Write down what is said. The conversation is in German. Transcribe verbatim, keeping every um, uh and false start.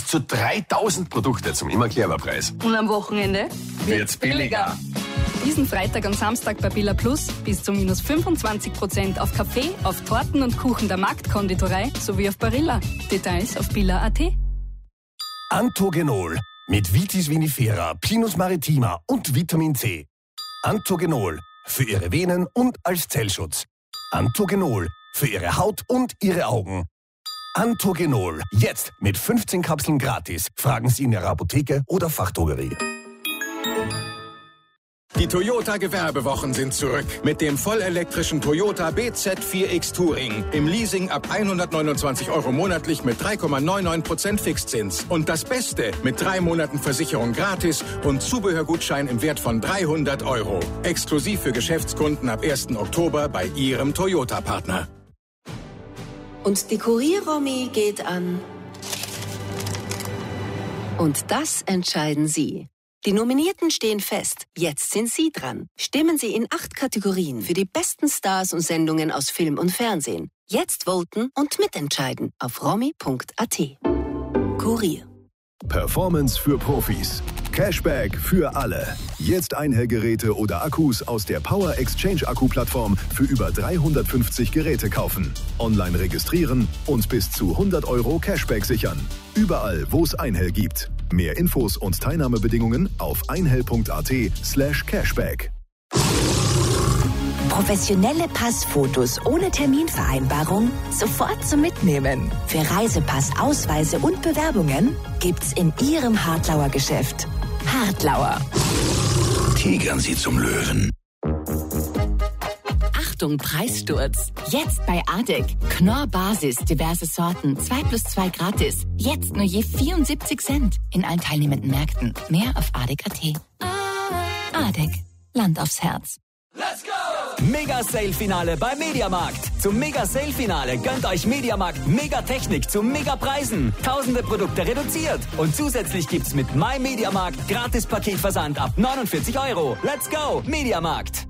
bis zu dreitausend Produkte zum immer Clever-Preis. Und am Wochenende wird's billiger. Diesen Freitag und Samstag bei Billa Plus bis zu minus fünfundzwanzig Prozent auf Kaffee, auf Torten und Kuchen der Marktkonditorei sowie auf Barilla. Details auf billa punkt at. Antogenol mit Vitis vinifera, Pinus maritima und Vitamin C. Antogenol für Ihre Venen und als Zellschutz. Antogenol für Ihre Haut und Ihre Augen. Antogenol jetzt mit fünfzehn Kapseln gratis. Fragen Sie in Ihrer Apotheke oder Fachdrogerie. Die Toyota-Gewerbewochen sind zurück mit dem vollelektrischen Toyota B Z vier X Touring. Im Leasing ab hundertneunundzwanzig Euro monatlich mit drei Komma neunundneunzig Prozent Fixzins. Und das Beste, mit drei Monaten Versicherung gratis und Zubehörgutschein im Wert von dreihundert Euro. Exklusiv für Geschäftskunden ab ersten Oktober bei Ihrem Toyota-Partner. Und die Kurier-Romy geht an. Und das entscheiden Sie. Die Nominierten stehen fest. Jetzt sind Sie dran. Stimmen Sie in acht Kategorien für die besten Stars und Sendungen aus Film und Fernsehen. Jetzt voten und mitentscheiden auf romy punkt at. Kurier. Performance für Profis. Cashback für alle. Jetzt Einhellgeräte oder Akkus aus der Power Exchange Akku-Plattform für über dreihundertfünfzig Geräte kaufen. Online registrieren und bis zu hundert Euro Cashback sichern. Überall, wo es Einhell gibt. Mehr Infos und Teilnahmebedingungen auf einhell punkt at slash cashback. Professionelle Passfotos ohne Terminvereinbarung sofort zum Mitnehmen. Für Reisepass, Ausweise und Bewerbungen gibt's in Ihrem Hartlauer Geschäft. Hartlauer. Tigern Sie zum Löwen. Achtung, Preissturz. Jetzt bei Adek. Knorr Basis, diverse Sorten, zwei plus zwei gratis. Jetzt nur je vierundsiebzig Cent in allen teilnehmenden Märkten. Mehr auf adek punkt at. Adek. Land aufs Herz. Let's go! Mega-Sale-Finale bei Mediamarkt. Zum Mega-Sale-Finale gönnt euch Mediamarkt Megatechnik zu Megapreisen. Tausende Produkte reduziert. Und zusätzlich gibt's mit My Mediamarkt Gratis-Paketversand ab neunundvierzig Euro. Let's go! Mediamarkt.